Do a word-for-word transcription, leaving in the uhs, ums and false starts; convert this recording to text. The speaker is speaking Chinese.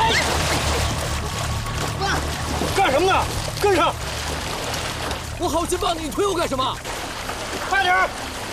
干什么呢？跟上！ 我好心帮你，你推我干什么？ 快点！